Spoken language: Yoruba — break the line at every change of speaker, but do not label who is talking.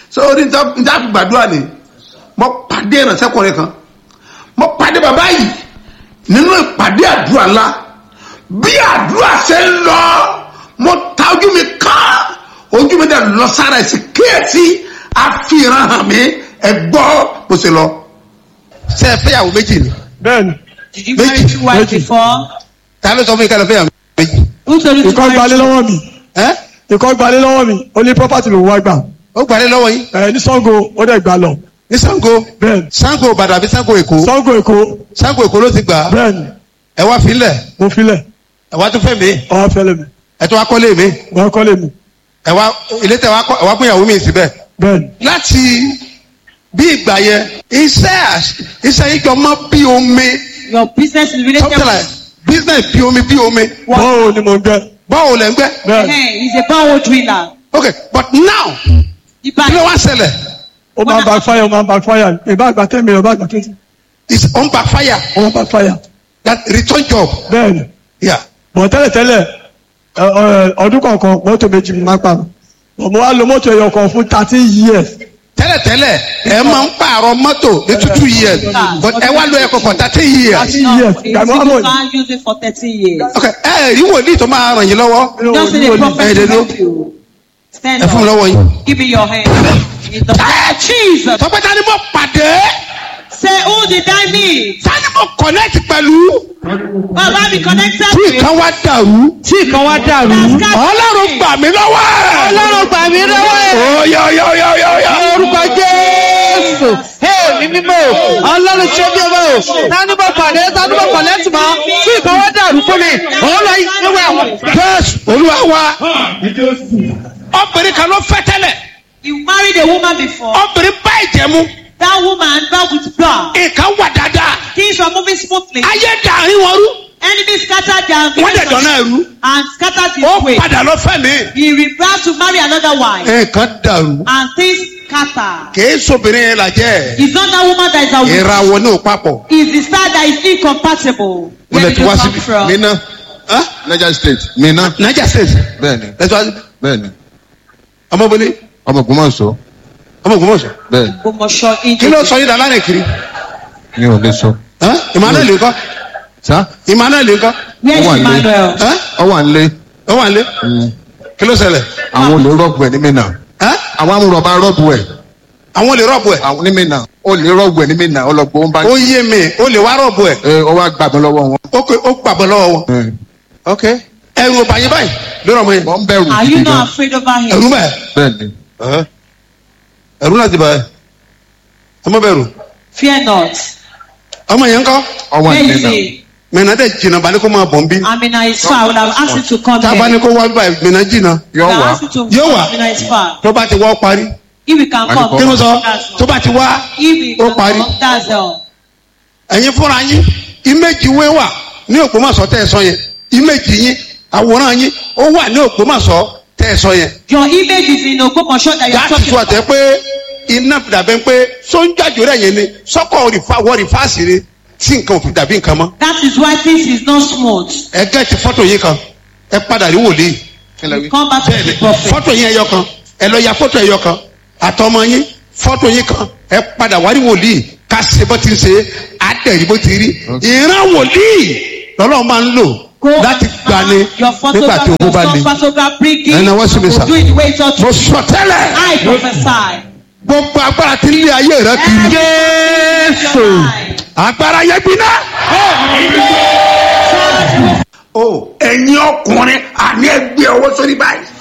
so orí níta gbàdúrà ni mo pàdé ìrànṣẹ́kùnrin kan mo pàdé bàbá yìí nínú ìpàdé àdúrà ńlá bí àdúrà ṣe ń lọ mo ta ojú mi kán ojú mi dẹ̀ lọ sára ẹ̀sìn kíyèsí àfihàn hàn mí ẹ̀gbọ́ bó ṣe lọ. ṣé ẹ fẹ́yàwó méjì ni.
bẹ́ẹ̀ni.
Did you marry two wives before?
ta ló sọ fún ìkàlẹ̀ fẹ́yàwó méjì.
Who told you to
ìkọ́
marry
gbalé
two?
lọ́wọ́ mi. ìkọ́ gbalé lọ́wọ́ mi ó ní property lòun wá gbà.
ó gbalé lọ́wọ́ yín.
ní Ṣàngó ó dẹ̀ gbà lọ.
ní Ṣàngó.
bẹ́ẹ̀ni.
Ṣàngó Ìbàdàn àbí Ṣàngó Èkó.
Ṣàngó Èkó.
Ṣàngó Èkó ló ti gbà.
bẹ́ẹ̀ni.
ẹ wá filẹ̀.
mo filẹ̀.
ẹ wá tún fẹ́ mi.
ọwọ́ fẹ́lẹ̀ mi.
ẹ tún wá kọ́lé mi.
wọ́n kọ́lé mi.
ẹ wá ilé tẹ wá fún ìyàwó mi síbẹ̀.
bẹ́ẹ̀ni.
láti bí ìgbà yẹn iṣẹ́ ìjọ mọ́ bí omi.
Your business is related
something like business bí omi bí omi.
báwo ni mo ń gbẹ.
báwo lẹ ń gbẹ.
bẹ́ẹ̀ni.
He's a power driller.
okay but now kí ló wá ṣẹlẹ̀.
ó máa backfire ó máa backfire ìbá àgbà 10 million ìbá àgbà 20.
it's on backfire.
ó máa backfire.
that return job.
bẹ́ẹ̀ni.
yeah.
bọ̀ tẹ́lẹ̀tẹ́lẹ̀ ọdún kọ̀ọ̀kan mọ́tò méjì máa pa mo wá lo mọ́tò ẹyọ kan fún 13 years.
tẹ́lẹ̀tẹ́lẹ̀ ẹ máa ń pààrọ̀ mọ́tò ní 2 years but ẹ wá lo ẹ̀kọ́ for 13 years.
13 years.
You can't use it for 13 years.
okay ẹ rí wòlíì tó máa ràn yín lọ́wọ́.
Just say the prophet will help you. Stand
ẹ fún mi
up.
lọ́wọ́ yín.
Give me your hand. In the name of Jesus.
tọ́pẹ́ ta ni mo pàdé.
Say, who did I meet?
ta ni mo connect pẹ̀lú.
Baba be connected
tí
with.
nǹkan wá dàrú.
tí kan wá dàrú.
ọlọ́run gbà mí lọ́wọ́ ẹ̀.
ọlọ́run gbà mí lọ́wọ́ ẹ̀.
ó yọ.
orúkọ Jésù. mi mímọ́ ọlọ́run ṣe bí ọmọ o. tani mo pàdé tani mo connect mọ́ tí kan wá dàrú fún mi. ọlọ́run yìí wẹ̀ wọ́n.
jésù olúwa wa. obìnrin kan ló fẹ́ tẹ́lẹ̀.
You married a woman before.
obìnrin bá ìjẹ́ mu.
That woman back with blood.
nǹkan wà dáadáa.
Things were moving smoothly.
ayé dàrí wọn rú.
Enemies scattered their
wọ́n dẹ̀ dọ̀nà ẹ̀rú.
and scattered his
ó
way.
padà lọ fẹ́ mi.
He rebelled to marry another wife.
nǹkan dàrú.
And things scattered.
kìí sobìnrin yẹn lajẹ́.
It's not that woman that is a witch.
ìràwọ̀ ní òpapọ̀.
It's the star that is incompatible. Where
ilẹ̀
did
tí
you
wá
come
síbi.
from?
Minna.
Niger State Minna.
Niger State.
bẹ́ẹ̀ni
lẹ́tọ́ wá síbi.
bẹ́ẹ̀ni
ọmọbìnrin.
ọmọ Ògbómọ̀ṣọ́.
ọmọ Ògbómọ̀ṣọ́.
bẹ́ẹ̀ni
Ògbómọ̀ṣọ́
kí ló sọ yín dá lánàá kiri.
mi ò lè sọ.
Emmanuel nǹkan.
sá
Emmanuel nǹkan.
Where is
Ó wà nílé.
Emmanuel?
ọ wà nílé.
ó wà nílé. kí ló ṣẹlẹ̀.
àwọn olè rọ́ọ̀bù ẹ̀ ní Minna. àwọn amúrọ̀bá rọ́ọ̀bù ẹ̀.
àwọn olè rọ́ọ̀bù ẹ̀.
àwọn ní Minna olè rọ́ọ̀bù ẹ̀ ní Minna ọlọ́gbọ̀n ń bá.
ó yé mi ó lè wá rọ́ọ̀bù ẹ̀.
ó wá gbàgbọ́ lọ́wọ́ wọn.
ó gbàgbọ́ lọ́wọ́ wọn. ok ẹ̀rù ọba yín báyìí lórí ọmọ yẹn.
mọ̀ ń bẹ̀rù
Are you
gidi
not
gan.
afraid over him?
ẹ̀rù bẹ́ẹ̀.
bẹ́ẹ̀ni
ẹ̀rù náà ti bẹ̀ ọmọ bẹ̀rù.
Fear not.
ọmọ yẹn ń kọ́.
ọ wà
Where
ní
is
Minna.
he?
mẹ́nà tẹ̀ jìnnà bá ní kó máa bọ̀ ń bí.
Amina is far. I would have asked him to come
tá a bá ní
here.
kó wá báyìí mẹ́nà jìnnà.
yóò
I
wá.
asked him to
Yóò
come.
wá.
Amina is far.
tó bá ti wá ó parí.
If we can come.
kí ló sọ
that's
tó
all.
bá ti wá
If we
ó
can
parí.
come, that's all.
ẹ̀yin fúnra yín ìméjì wé wà ní Ògbómọ̀ṣọ́ tẹ́ ẹ sọ yẹn ìméjì yín àwòrán yín ó wà ní Ògbómọ̀ṣọ́ tẹ́ ẹ sọ yẹn.
Your image is in Ògbómọ̀ṣọ́ that you are
láti
talking
sọ
about.
àtẹ pé iná dàbẹ́ pé sóńjàjò rẹ̀ yẹn ni sọ́kọ̀ wọ́n rìfáàsì ni tí nǹkan ò fi dàbí nǹkan mọ́.
That is why things is not smooth.
ẹ gẹ́ẹ̀tì fọ́tò yín kan ẹ padà rí wòlíì.
Come back to the prophet.
fọ́tò yín ẹyọ kan ẹ lọ ya fọ́tò ẹyọ kan àtọmọ yín fọ́tò yín kan ẹ padà wá rí wòlíì ká ṣe bó ti ń ṣe àtẹ̀rí bó ti rí. ìran wòlíì lọ́lọ́ máa ń lò láti gbani nígbà tí owó bá le. ẹnna wọ́n sì mi sà. mo sọ tẹ́lẹ̀.
I prophesy.
gbogbo agbára ti lé ayé rẹ kiri. Jésù agbára yẹ gbiná. o ẹ̀yin ọkùnrin àní ẹgbẹ́ ọwọ́ sórí báyìí.